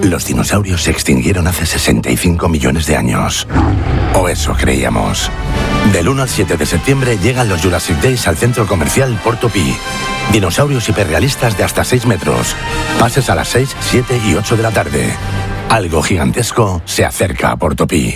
Los dinosaurios se extinguieron hace 65 millones de años. O eso creíamos. Del 1 al 7 de septiembre llegan los Jurassic Days al centro comercial Portopí. Dinosaurios hiperrealistas de hasta 6 metros. Pases a las 6, 7 y 8 de la tarde. Algo gigantesco se acerca a Portopí.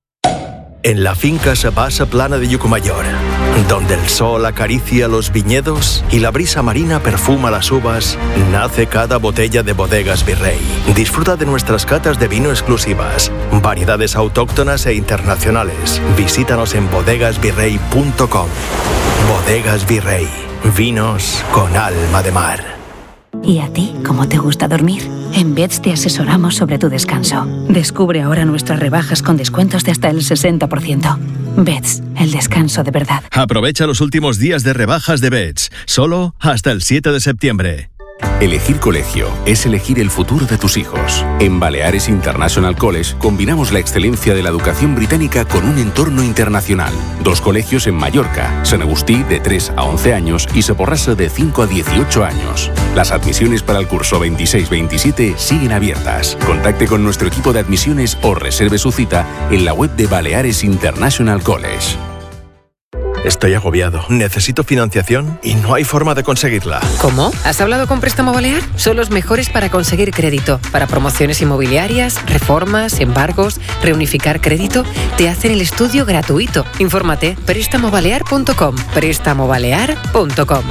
En la finca Sabasa Plana de Llucmajor, donde el sol acaricia los viñedos y la brisa marina perfuma las uvas, nace cada botella de Bodegas Virrey. Disfruta de nuestras catas de vino exclusivas, variedades autóctonas e internacionales. Visítanos en bodegasvirrey.com. Bodegas Virrey, vinos con alma de mar. ¿Y a ti cómo te gusta dormir? En Beds te asesoramos sobre tu descanso. Descubre ahora nuestras rebajas con descuentos de hasta el 60%. Beds, el descanso de verdad. Aprovecha los últimos días de rebajas de Beds, solo hasta el 7 de septiembre. Elegir colegio es elegir el futuro de tus hijos. En Baleares International College combinamos la excelencia de la educación británica con un entorno internacional. 2 colegios en Mallorca, San Agustí de 3 a 11 años y Soporrasa de 5 a 18 años. Las admisiones para el curso 26-27 siguen abiertas. Contacte con nuestro equipo de admisiones o reserve su cita en la web de Baleares International College. Estoy agobiado. Necesito financiación y no hay forma de conseguirla. ¿Cómo? ¿Has hablado con Préstamo Balear? Son los mejores para conseguir crédito. Para promociones inmobiliarias, reformas, embargos, reunificar crédito. Te hacen el estudio gratuito. Infórmate. Prestamobalear.com. Prestamobalear.com.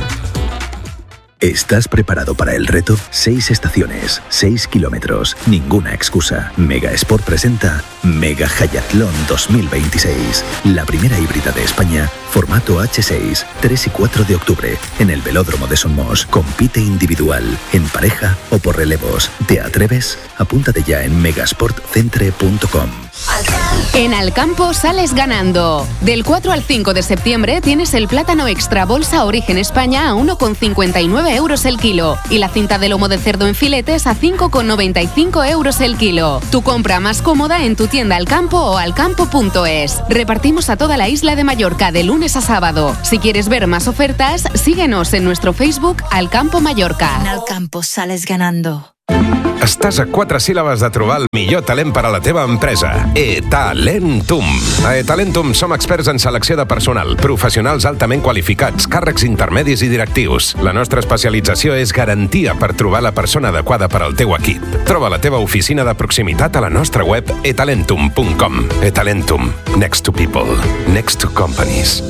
¿Estás preparado para el reto? 6 estaciones, 6 kilómetros, ninguna excusa. Mega Sport presenta Mega Hayatlón 2026. La primera híbrida de España, formato H6, 3 y 4 de octubre, en el Velódromo de Somos. Compite individual, en pareja o por relevos. ¿Te atreves? Apúntate ya en megasportcentre.com. En Alcampo sales ganando. Del 4 al 5 de septiembre tienes el plátano extra bolsa Origen España a 1,59 euros el kilo y la cinta de lomo de cerdo en filetes a 5,95 euros el kilo. Tu compra más cómoda en tu tienda Alcampo o alcampo.es. Repartimos a toda la isla de Mallorca de lunes a sábado. Si quieres ver más ofertas, síguenos en nuestro Facebook Alcampo Mallorca. En Alcampo sales ganando. Estàs a 4 síl·labes de trobar el millor talent per a la teva empresa. eTalentum. A eTalentum som experts en selecció de personal, professionals altament qualificats, càrrecs intermedis i directius. La nostra especialització és garantia per trobar la persona adequada per al teu equip. Troba la teva oficina de proximitat a la nostra web etalentum.com. eTalentum. Next to people. Next to companies.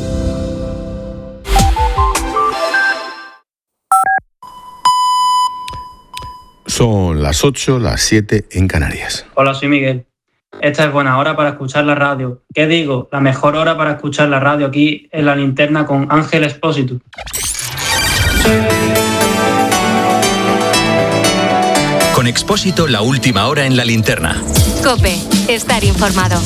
Son las 8, las 7 en Canarias. Hola, soy Miguel. Esta es buena hora para escuchar la radio. ¿Qué digo? La mejor hora para escuchar la radio aquí en La Linterna con Ángel Expósito. Con Expósito, la última hora en La Linterna. COPE. Estar informado.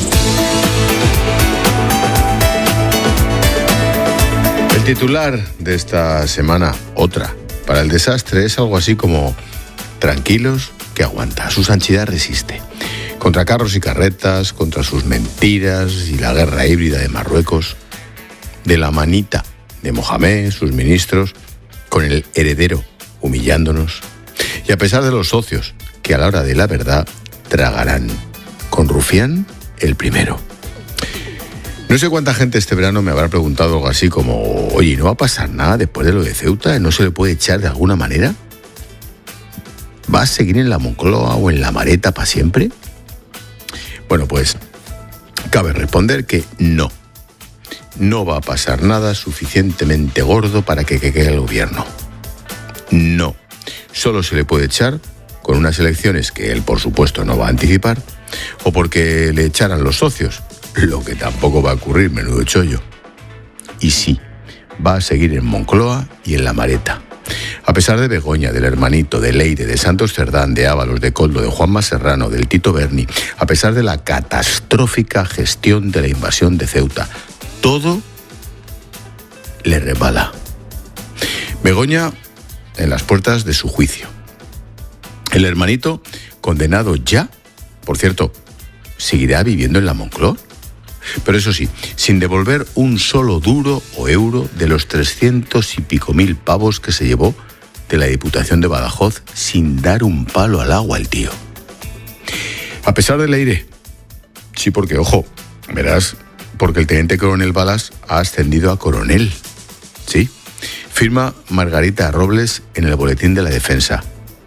El titular de esta semana, otra, para el desastre, es algo así como: tranquilos, que aguanta, su santidad resiste. Contra carros y carretas, contra sus mentiras y la guerra híbrida de Marruecos, de la manita de Mohamed, sus ministros, con el heredero humillándonos. Y a pesar de los socios, que a la hora de la verdad tragarán. Con Rufián, el primero. No sé cuánta gente este verano me habrá preguntado algo así como: oye, ¿no va a pasar nada después de lo de Ceuta? ¿No se le puede echar de alguna manera? ¿Va a seguir en la Moncloa o en la Mareta para siempre? Bueno, pues cabe responder que no. No va a pasar nada suficientemente gordo para que caiga el gobierno. No. Solo se le puede echar con unas elecciones que él, por supuesto, no va a anticipar, o porque le echaran los socios, lo que tampoco va a ocurrir, menudo chollo. Y sí, va a seguir en Moncloa y en la Mareta. A pesar de Begoña, del hermanito, de Leire, de Santos Cerdán, de Ábalos, de Coldo, de Juanma Serrano, del Tito Berni, a pesar de la catastrófica gestión de la invasión de Ceuta, todo le resbala. Begoña en las puertas de su juicio. El hermanito condenado ya, por cierto, seguirá viviendo en la Moncloa. Pero eso sí, sin devolver un solo duro o euro de los 300 y pico mil pavos que se llevó de la Diputación de Badajoz, sin dar un palo al agua el tío. A pesar del aire. Sí, porque, ojo, verás, porque el teniente coronel Balas ha ascendido a coronel. Sí. Firma Margarita Robles en el Boletín de la Defensa.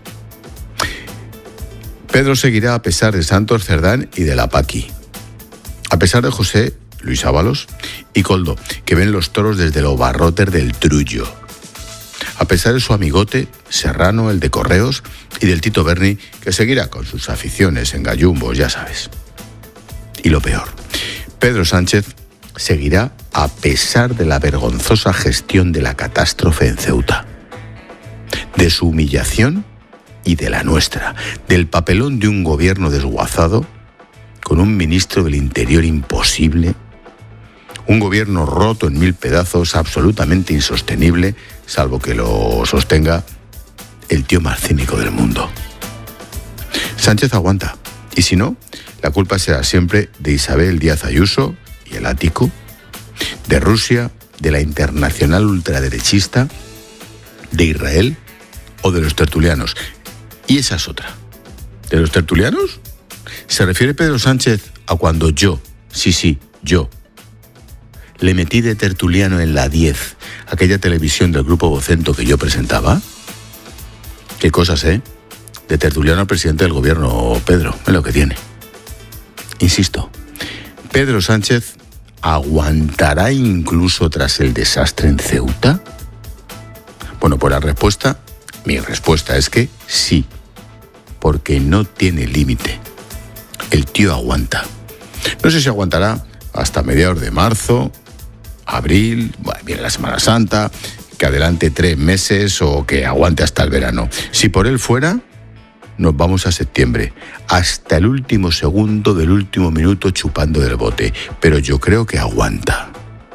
Pedro seguirá a pesar de Santos Cerdán y de la Paqui. A pesar de José Luis Ábalos y Coldo, que ven los toros desde los barrotes del Trullo. A pesar de su amigote Serrano, el de Correos, y del Tito Berni, que seguirá con sus aficiones en gallumbos, ya sabes. Y lo peor, Pedro Sánchez seguirá a pesar de la vergonzosa gestión de la catástrofe en Ceuta, de su humillación y de la nuestra, del papelón de un gobierno desguazado, con un ministro del Interior imposible, un gobierno roto en 1000 pedazos, absolutamente insostenible, salvo que lo sostenga el tío más cínico del mundo. Sánchez aguanta, y si no, la culpa será siempre de Isabel Díaz Ayuso y el ático, de Rusia, de la internacional ultraderechista, de Israel o de los tertulianos. Y esa es otra. ¿De los tertulianos? ¿Se refiere Pedro Sánchez a cuando yo, yo, le metí de tertuliano en la 10, aquella televisión del Grupo Vocento que yo presentaba? Qué cosas, ¿eh? De tertuliano al presidente del gobierno, Pedro, es lo que tiene. Insisto, ¿Pedro Sánchez aguantará incluso tras el desastre en Ceuta? Bueno, pues mi respuesta es que sí, porque no tiene límite. El tío aguanta. No sé si aguantará hasta mediados de marzo, abril, bueno, viene la Semana Santa, que adelante 3 meses o que aguante hasta el verano. Si por él fuera, nos vamos a septiembre, hasta el último segundo del último minuto chupando del bote. Pero yo creo que aguanta.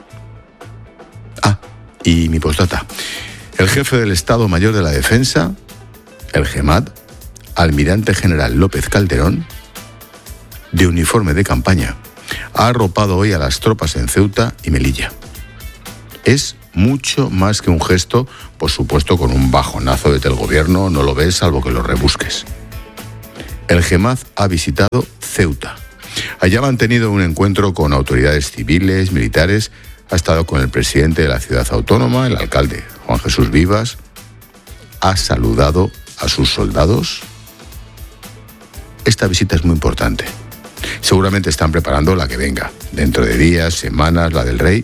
Y mi postdata. El jefe del Estado Mayor de la Defensa, el GEMAD, almirante general López Calderón, de uniforme de campaña, ha arropado hoy a las tropas en Ceuta y Melilla. Es mucho más que un gesto, por supuesto con un bajonazo desde el gobierno, no lo ves salvo que lo rebusques. El GEMAD ha visitado Ceuta. Allá ha mantenido un encuentro con autoridades civiles, militares, ha estado con el presidente de la ciudad autónoma, el alcalde Juan Jesús Vivas, ha saludado a sus soldados. Esta visita es muy importante. Seguramente están preparando la que venga, dentro de días, semanas, la del rey,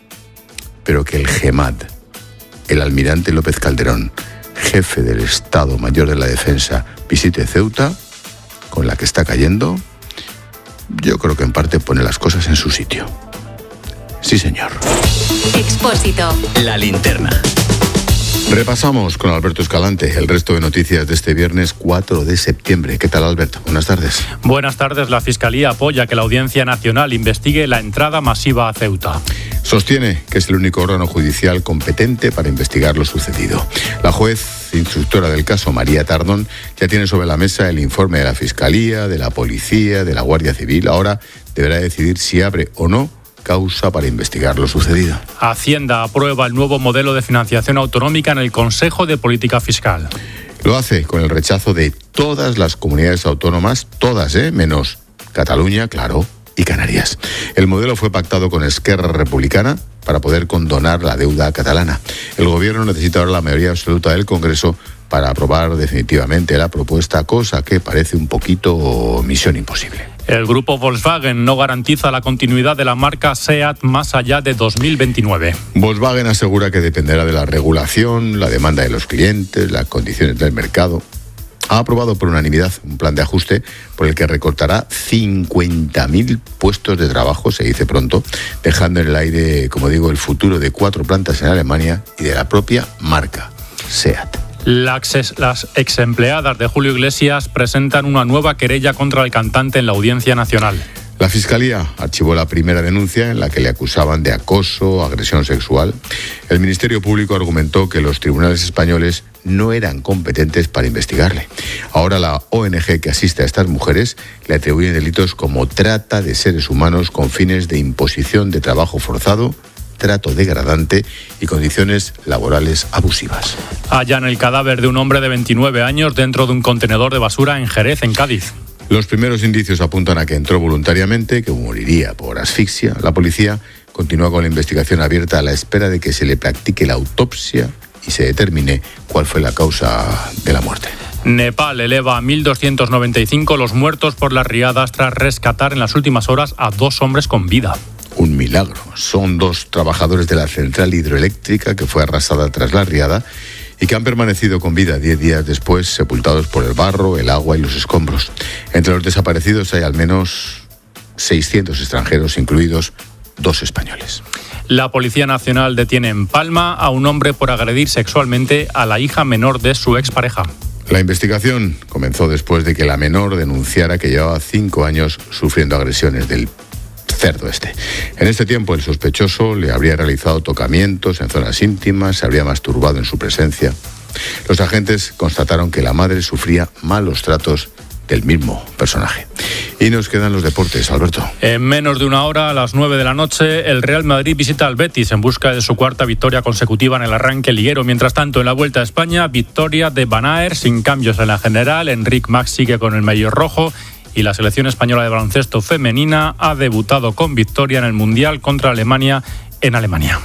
pero que el GEMAD, el almirante López Calderón, jefe del Estado Mayor de la Defensa, visite Ceuta, con la que está cayendo, yo creo que en parte pone las cosas en su sitio. Sí, señor. Expósito. La linterna. Repasamos con Alberto Escalante el resto de noticias de este viernes 4 de septiembre. ¿Qué tal, Alberto? Buenas tardes. Buenas tardes. La Fiscalía apoya que la Audiencia Nacional investigue la entrada masiva a Ceuta. Sostiene que es el único órgano judicial competente para investigar lo sucedido. La juez instructora del caso, María Tardón, ya tiene sobre la mesa el informe de la Fiscalía, de la Policía, de la Guardia Civil. Ahora deberá decidir si abre o no causa para investigar lo sucedido. Hacienda aprueba el nuevo modelo de financiación autonómica en el Consejo de Política Fiscal. Lo hace con el rechazo de todas las comunidades autónomas, todas, menos Cataluña, claro, y Canarias. El modelo fue pactado con Esquerra Republicana para poder condonar la deuda catalana. El gobierno necesita ahora la mayoría absoluta del Congreso para aprobar definitivamente la propuesta, cosa que parece un poquito misión imposible. El grupo Volkswagen no garantiza la continuidad de la marca SEAT más allá de 2029. Volkswagen asegura que dependerá de la regulación, la demanda de los clientes, las condiciones del mercado. Ha aprobado por unanimidad un plan de ajuste por el que recortará 50.000 puestos de trabajo, se dice pronto, dejando en el aire, como digo, el futuro de 4 plantas en Alemania y de la propia marca SEAT. Las exempleadas de Julio Iglesias presentan una nueva querella contra el cantante en la Audiencia Nacional. La Fiscalía archivó la primera denuncia en la que le acusaban de acoso, agresión sexual. El Ministerio Público argumentó que los tribunales españoles no eran competentes para investigarle. Ahora la ONG que asiste a estas mujeres le atribuyen delitos como trata de seres humanos con fines de imposición de trabajo forzado, trato degradante y condiciones laborales abusivas. Hallan el cadáver de un hombre de 29 años dentro de un contenedor de basura en Jerez, en Cádiz. Los primeros indicios apuntan a que entró voluntariamente, que moriría por asfixia. La policía continúa con la investigación abierta a la espera de que se le practique la autopsia y se determine cuál fue la causa de la muerte. Nepal eleva a 1.295 los muertos por las riadas tras rescatar en las últimas horas a 2 hombres con vida. Un milagro. Son 2 trabajadores de la central hidroeléctrica que fue arrasada tras la riada y que han permanecido con vida 10 días después, sepultados por el barro, el agua y los escombros. Entre los desaparecidos hay al menos 600 extranjeros, incluidos 2 españoles. La Policía Nacional detiene en Palma a un hombre por agredir sexualmente a la hija menor de su expareja. La investigación comenzó después de que la menor denunciara que llevaba 5 años sufriendo agresiones del cerdo este. En este tiempo el sospechoso le habría realizado tocamientos en zonas íntimas, se habría masturbado en su presencia. Los agentes constataron que la madre sufría malos tratos del mismo personaje. Y nos quedan los deportes, Alberto. En menos de una hora, a las 9 de la noche, el Real Madrid visita al Betis en busca de su 4ª victoria consecutiva en el arranque liguero. Mientras tanto, en la Vuelta a España, victoria de Van Aert sin cambios en la general. Enric Mas sigue con el maillot rojo y la selección española de baloncesto femenina ha debutado con victoria en el Mundial contra Alemania en Alemania.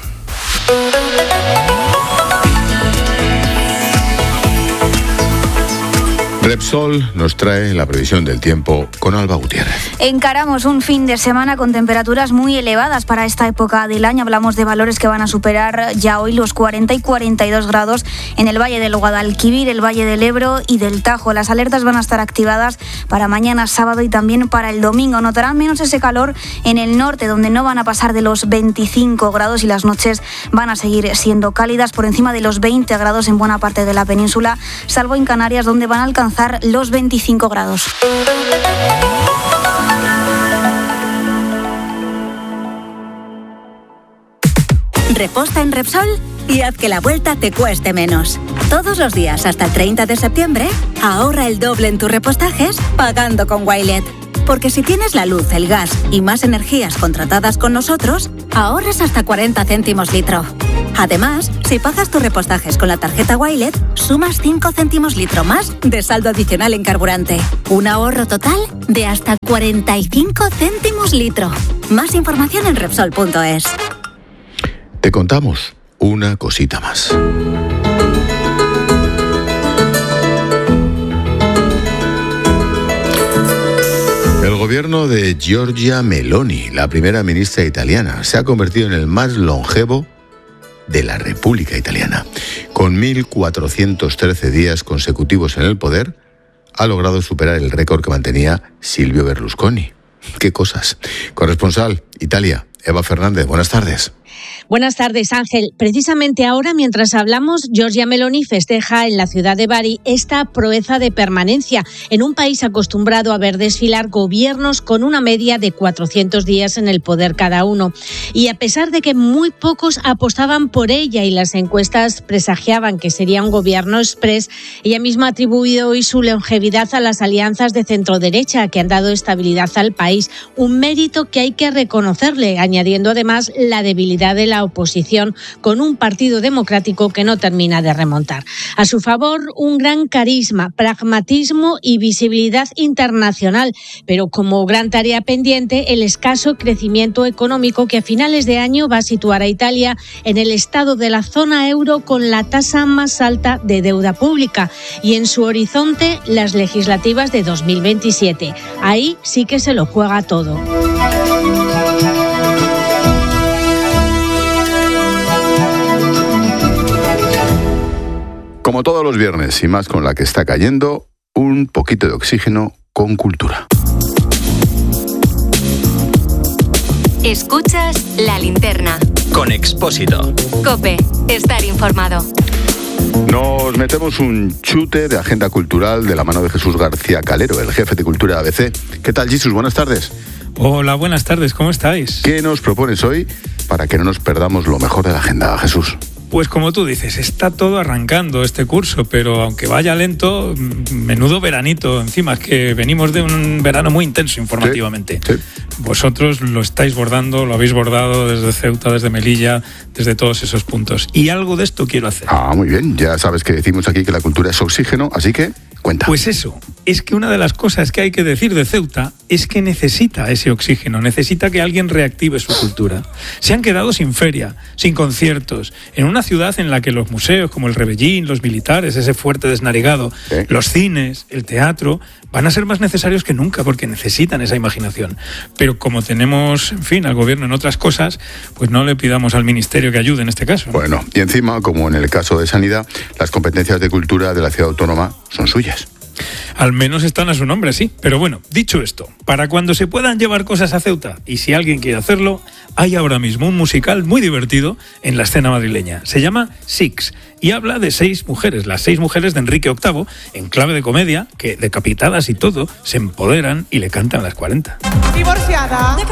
Repsol nos trae la previsión del tiempo con Alba Gutiérrez. Encaramos un fin de semana con temperaturas muy elevadas para esta época del año. Hablamos de valores que van a superar ya hoy los 40 y 42 grados en el Valle del Guadalquivir, el Valle del Ebro y del Tajo. Las alertas van a estar activadas para mañana sábado y también para el domingo. Notarán menos ese calor en el norte, donde no van a pasar de los 25 grados y las noches van a seguir siendo cálidas por encima de los 20 grados en buena parte de la península, salvo en Canarias, donde van a alcanzar los 25 grados. Reposta en Repsol y haz que la vuelta te cueste menos. Todos los días hasta el 30 de septiembre, ahorra el doble en tus repostajes pagando con Wilet. Porque si tienes la luz, el gas y más energías contratadas con nosotros, ahorras hasta 40 céntimos litro. Además, si pagas tus repostajes con la tarjeta Wilet, sumas 5 céntimos litro más de saldo adicional en carburante. Un ahorro total de hasta 45 céntimos litro. Más información en Repsol.es. Te contamos una cosita más. El gobierno de Giorgia Meloni, la primera ministra italiana, se ha convertido en el más longevo de la República Italiana. Con 1.413 días consecutivos en el poder, ha logrado superar el récord que mantenía Silvio Berlusconi. ¡Qué cosas! Corresponsal, Italia, Eva Fernández, buenas tardes. Buenas tardes, Ángel. Precisamente ahora, mientras hablamos, Giorgia Meloni festeja en la ciudad de Bari esta proeza de permanencia en un país acostumbrado a ver desfilar gobiernos con una media de 400 días en el poder cada uno. Y a pesar de que muy pocos apostaban por ella y las encuestas presagiaban que sería un gobierno exprés, ella misma ha atribuido hoy su longevidad a las alianzas de centro-derecha que han dado estabilidad al país, un mérito que hay que reconocerle, añadiendo además la debilidad de la oposición con un partido democrático que no termina de remontar. A su favor, un gran carisma, pragmatismo y visibilidad internacional, pero como gran tarea pendiente, el escaso crecimiento económico que a finales de año va a situar a Italia en el estado de la zona euro con la tasa más alta de deuda pública y en su horizonte las legislativas de 2027. Ahí sí que se lo juega todo. Como todos los viernes y más con la que está cayendo, un poquito de oxígeno con cultura. Escuchas La Linterna. Con Expósito. COPE. Estar informado. Nos metemos un chute de agenda cultural de la mano de Jesús García Calero, el jefe de Cultura ABC. ¿Qué tal, Jesús? Buenas tardes. Hola, buenas tardes. ¿Cómo estáis? ¿Qué nos propones hoy para que no nos perdamos lo mejor de la agenda, Jesús? Pues como tú dices, está todo arrancando este curso, pero aunque vaya lento, menudo veranito. Encima es que venimos de un verano muy intenso informativamente. Sí. Vosotros lo estáis bordando, lo habéis bordado desde Ceuta, desde Melilla, desde todos esos puntos. Y algo de esto quiero hacer. Muy bien. Ya sabes que decimos aquí que la cultura es oxígeno, así que cuenta. Pues eso, es que una de las cosas que hay que decir de Ceuta es que necesita ese oxígeno, necesita que alguien reactive su cultura. Se han quedado sin feria, sin conciertos, en una ciudad en la que los museos como el Rebellín, los militares, ese fuerte desnarigado, los cines, el teatro, van a ser más necesarios que nunca porque necesitan esa imaginación. Pero como tenemos, en fin, al gobierno en otras cosas, pues no le pidamos al ministerio que ayude en este caso. Bueno, y encima, como en el caso de sanidad, las competencias de cultura de la ciudad autónoma son suyas. Al menos están a su nombre, sí. Pero bueno, dicho esto, para cuando se puedan llevar cosas a Ceuta, y si alguien quiere hacerlo, hay ahora mismo un musical muy divertido en la escena madrileña. Se llama Six y habla de 6 mujeres, las 6 mujeres de Enrique VIII, en clave de comedia, que decapitadas y todo, se empoderan y le cantan las 40. Divorciada.